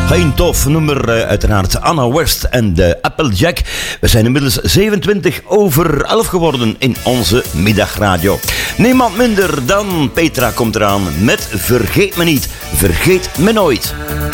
Een tof nummer, uiteraard Anna West en de Applejack. We zijn inmiddels 27 over 11 geworden in onze middagradio. Niemand minder dan Petra komt eraan met Vergeet me niet, vergeet me nooit.